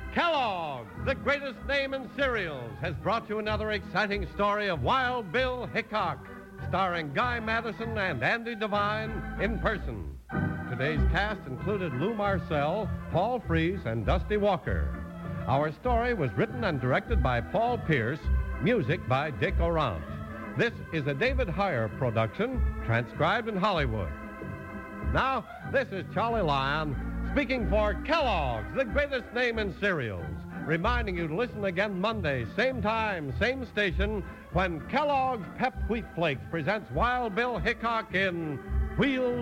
Kellogg's, the greatest name in cereals, has brought you another exciting story of Wild Bill Hickok, starring Guy Madison and Andy Devine in person. Today's cast included Lou Marcel, Paul Frees, and Dusty Walker. Our story was written and directed by Paul Pierce, music by Dick Orant. This is a David Heyer production, transcribed in Hollywood. Now, this is Charlie Lyon speaking for Kellogg's, the greatest name in cereals, reminding you to listen again Monday, same time, same station, when Kellogg's Pep Wheat Flakes presents Wild Bill Hickok in Wheels